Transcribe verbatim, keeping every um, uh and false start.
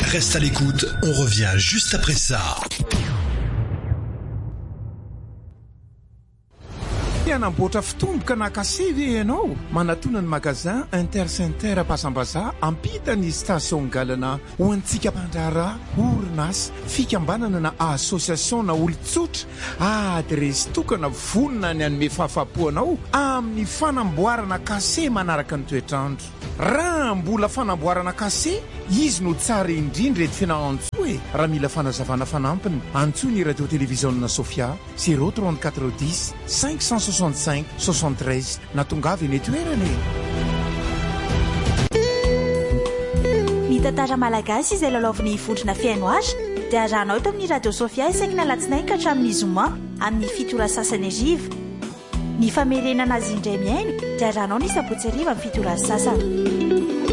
Reste à l'écoute, on revient juste après ça. Namboatra fitomboka nakase ve ianao manatona ny magazin Intercenter Pasambaza ampita ny station galana ho antsika mpandrara orinasa fikambanana na association na olon-tsotra adresy tokana vonona ny anome fahafapoanao amin'ny fanamboarana kase manaraka ny toetrandro. Raha mbola fanamboarana kase izy no tsara indrindra ety fianantso e. Raha mila fanazavana fanampiny antsony radio télévision Sofia zéro trente-quatre dix cinq cent soixante-cinq soixante-treize na tongavy eny toerana. Ny tantara malagasy izay lalaoviny hivondrona fiaino azy dia arahanao eto amin'ny radio Sofia isaky alatsinainy ka hatramin'ny zoma amin'ny fito ora sasany ariva. Ny famerenana azy indray miaino dia arahanao ny sabotsy ariva amin'ny fito ora sasany.